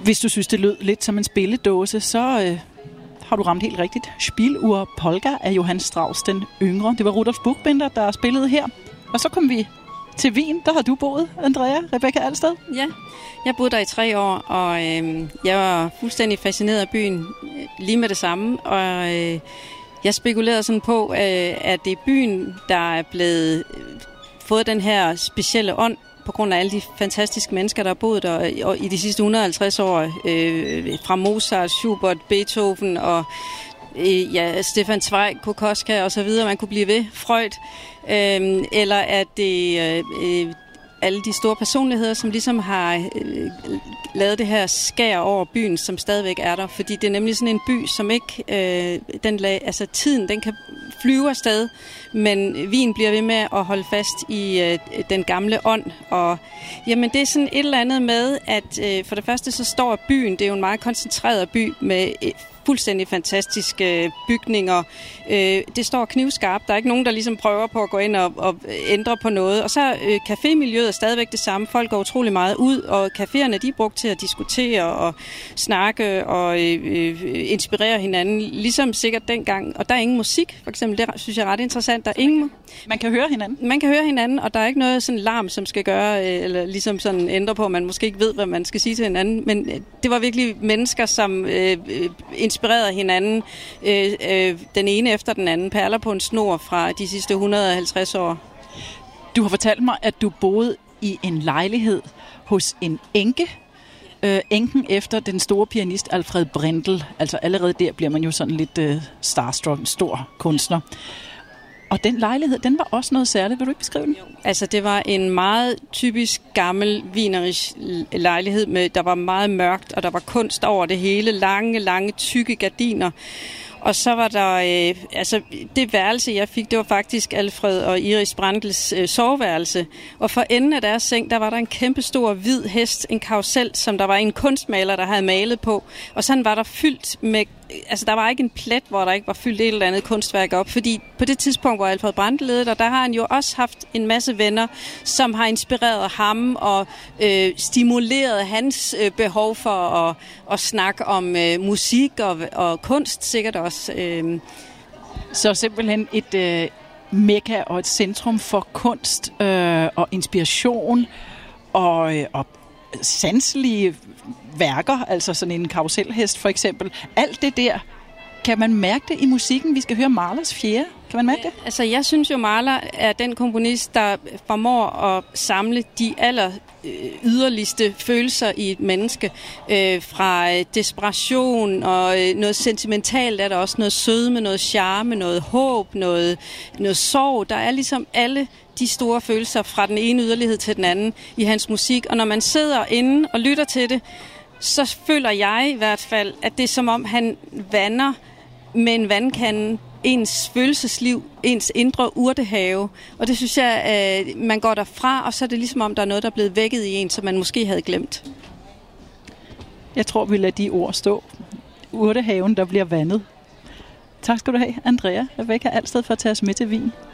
Hvis du synes, det lød lidt som en spilledåse, så har du ramt helt rigtigt. Spieluhr Polka af Johann Strauss den yngre. Det var Rudolf Buchbinder, der spillede her. Og så kom vi til Wien. Der har du boet, Andrea Rebecca Alsted. Ja, jeg boede der i 3 år, og jeg var fuldstændig fascineret af byen lige med det samme. Og jeg spekulerede sådan på, at det er byen, der er blevet fået den her specielle ånd, på grund af alle de fantastiske mennesker, der har boet der og i de sidste 150 år. Fra Mozart, Schubert, Beethoven og Stefan Zweig, Kokoschka og så videre. Man kunne blive ved. Freud. Eller at det alle de store personligheder, som ligesom har lavet det her skær over byen, som stadigvæk er der. Fordi det er nemlig sådan en by, som ikke... tiden, den kan flyve afsted, men Wien bliver ved med at holde fast i den gamle ånd. Og jamen, det er sådan et eller andet med, at for det første så står byen, det er jo en meget koncentreret by med fuldstændig fantastiske bygninger. Det står knivskarpt. Der er ikke nogen, der ligesom prøver på at gå ind og ændre på noget. Og så cafémiljøet er stadigvæk det samme. Folk går utrolig meget ud, og caféerne de er brugt til at diskutere og snakke og inspirere hinanden, ligesom sikkert dengang. Og der er ingen musik, for eksempel. Det synes jeg er ret interessant. Der er ingen... Man kan høre hinanden. Man kan høre hinanden, og der er ikke noget sådan larm, som skal gøre, eller ligesom sådan ændre på, at man måske ikke ved, hvad man skal sige til hinanden. Men det var virkelig mennesker, som inspirerede hinanden, den ene efter den anden, perler på en snor fra de sidste 150 år. Du har fortalt mig, at du boede i en lejlighed hos en enke. Enken efter den store pianist Alfred Brendel. Altså allerede der bliver man jo sådan lidt starstruck, en stor kunstner. Og den lejlighed, den var også noget særligt. Vil du ikke beskrive den? Altså, det var en meget typisk gammel wienerisk lejlighed, der var meget mørkt, og der var kunst over det hele. Lange, tykke gardiner. Og så var der, det værelse, jeg fik, det var faktisk Alfred og Iris Brendels soveværelse. Og for enden af deres seng, der var der en kæmpe stor hvid hest, en karusel, som der var en kunstmaler, der havde malet på. Og sådan var der fyldt med, altså der var ikke en plet, hvor der ikke var fyldt et eller andet kunstværk op. Fordi på det tidspunkt, hvor Alfred Brendel ledede, der har han jo også haft en masse venner, som har inspireret ham og stimuleret hans behov for at snakke om musik og kunst sikkert også. Så simpelthen et mekka og et centrum for kunst og inspiration og sanselige værker, altså sådan en karuselhest for eksempel. Alt det der, kan man mærke det i musikken? Vi skal høre Mahlers 4. Kan man mærke det? Altså, jeg synes jo, Mahler er den komponist, der formår at samle de yderligste følelser i et menneske. Fra desperation og noget sentimentalt er der også noget sødme, noget charme, noget håb, noget sorg. Der er ligesom alle de store følelser fra den ene yderlighed til den anden i hans musik. Og når man sidder inde og lytter til det, så føler jeg i hvert fald, at det er som om han vander med en vandkande ens følelsesliv, ens indre urtehave. Og det synes jeg, man går derfra, og så er det ligesom om, der er noget, der er blevet vækket i en, som man måske havde glemt. Jeg tror, vi lader de ord stå. Urtehaven, der bliver vandet. Tak skal du have, Andrea Rebecca Alsted, for at tage os med til Wien.